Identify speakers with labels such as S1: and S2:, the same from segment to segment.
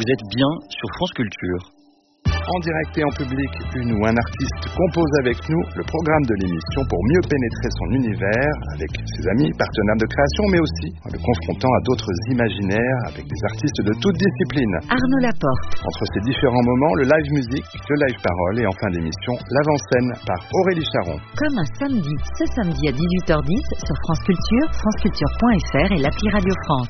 S1: vous êtes bien sur France Culture.
S2: En direct et en public, une ou un artiste compose avec nous le programme de l'émission pour mieux pénétrer son univers avec ses amis, partenaires de création, mais aussi en le confrontant à d'autres imaginaires avec des artistes de toutes disciplines.
S3: Arnaud Laporte.
S2: Entre ces différents moments, le live musique, le live parole et en fin d'émission, l'avant-scène par Aurélie Charon.
S3: Comme un samedi, ce samedi à 18h10 sur France Culture, franceculture.fr et l'appli Radio France.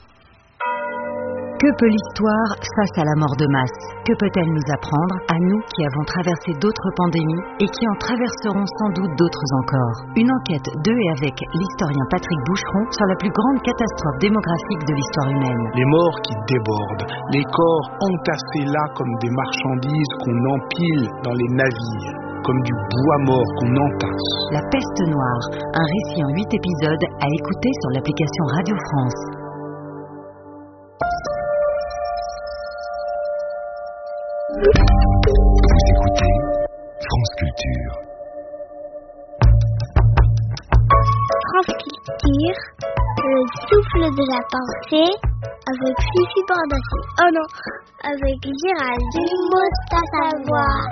S3: Que peut l'histoire face à la mort de masse? Que peut-elle nous apprendre, à nous qui avons traversé d'autres pandémies et qui en traverseront sans doute d'autres encore? Une enquête de et avec l'historien Patrick Boucheron sur la plus grande catastrophe démographique de l'histoire humaine.
S4: Les morts qui débordent, les corps entassés là comme des marchandises qu'on empile dans les navires, comme du bois mort qu'on entasse.
S3: La peste noire, un récit en 8 épisodes à écouter sur l'application Radio France.
S5: Vous écoutez France Culture.
S6: France Culture, le souffle de la pensée, avec Fifi Bardassi. Oh non, avec Gérald. Du mot à savoir.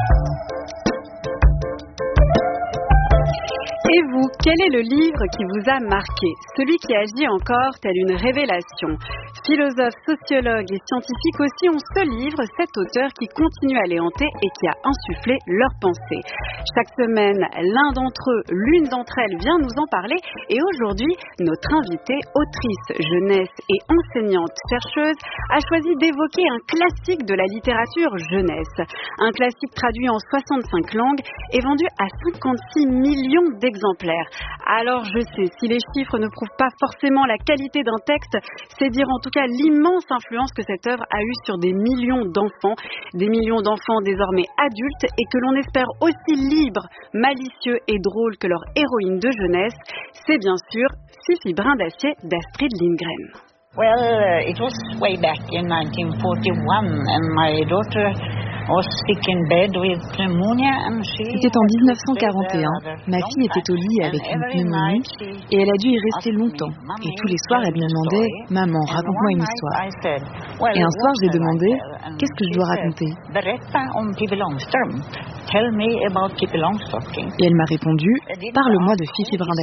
S7: Et vous, quel est le livre qui vous a marqué? Celui qui agit encore tel une révélation. Philosophes, sociologues et scientifiques aussi ont ce livre, cet auteur qui continue à les hanter et qui a insufflé leurs pensées. Chaque semaine, l'un d'entre eux, l'une d'entre elles vient nous en parler. Et aujourd'hui, notre invitée, autrice, jeunesse et enseignante chercheuse, a choisi d'évoquer un classique de la littérature jeunesse. Un classique traduit en 65 langues et vendu à 56 millions d'exemplaires. Alors je sais, si les chiffres ne prouvent pas forcément la qualité d'un texte, c'est dire en tout cas l'immense influence que cette œuvre a eue sur des millions d'enfants désormais adultes et que l'on espère aussi libres, malicieux et drôles que leur héroïne de jeunesse. C'est bien sûr Fifi Brindacier d'Astrid Lindgren.
S8: Well, it was way back in 1941 and my daughter was sick in bed with pneumonia and she...
S9: C'était en 1941. Ma fille était au lit avec une pneumonie et elle a dû y rester longtemps. Et tous les soirs, elle me demandait « Maman, raconte-moi une histoire ». Et un soir, j'ai demandé « Qu'est-ce que je dois raconter ?» Et elle m'a répondu « Parle-moi de Fifi Brindacier ».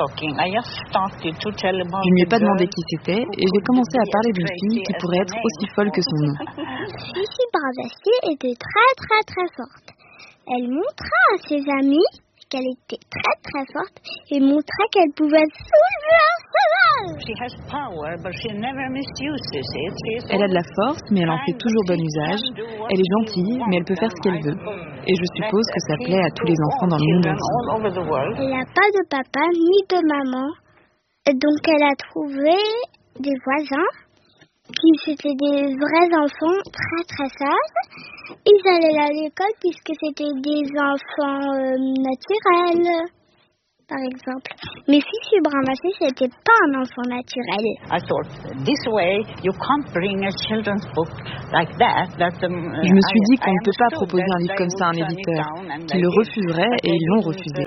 S9: Je ne lui ai pas demandé qui c'était et j'ai commencé à parler d'une fille qui pourrait être aussi folle que son nom.
S6: Fifi Brindacier était très forte. Elle montra à ses amis qu'elle était très forte et montra qu'elle pouvait soulever un cheval.
S9: Elle a de la force, mais elle en fait toujours bon usage. Elle est gentille, mais elle peut faire ce qu'elle veut. Et je suppose que ça plaît à tous les enfants dans le monde entier.
S6: Elle n'a pas de papa ni de maman. Donc elle a trouvé des voisins qui étaient des vrais enfants très sages. Ils allaient à l'école puisque c'était des enfants naturels, par exemple. Mais Fifi Brindacier, c'était pas un enfant naturel.
S9: Je me suis dit qu'on ne peut pas proposer un livre comme ça à un éditeur, qui le refuserait et ils l'ont refusé.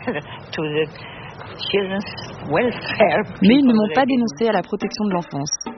S9: Mais ils ne m'ont pas dénoncé à la protection de l'enfance.